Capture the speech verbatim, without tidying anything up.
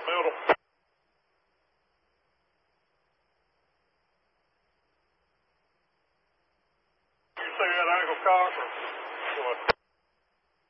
middle. You see that ankle cock or what?